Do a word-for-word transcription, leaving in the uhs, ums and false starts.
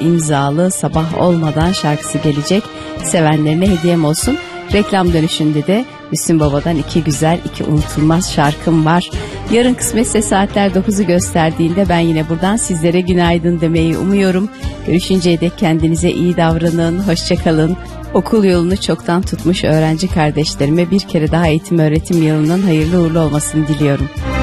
imzalı Sabah Olmadan şarkısı gelecek. Sevenlerine hediyem olsun. Reklam dönüşünde de Müslüm Baba'dan iki güzel, iki unutulmaz şarkım var. Yarın kısmetse saatler dokuzu gösterdiğinde ben yine buradan sizlere günaydın demeyi umuyorum. Görüşünceye dek kendinize iyi davranın, hoşça kalın. Okul yolunu çoktan tutmuş öğrenci kardeşlerime bir kere daha eğitim öğretim yılının hayırlı uğurlu olmasını diliyorum.